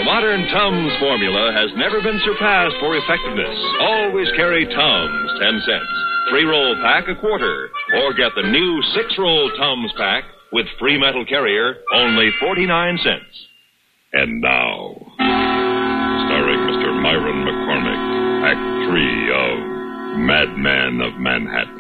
modern Tums formula has never been surpassed for effectiveness. Always carry Tums, 10 cents. 3-roll pack, a quarter. Or get the new 6-roll Tums pack with free metal carrier, only 49 cents. And now, starring Mr. Myron McCormick, Act 3 of Madman of Manhattan.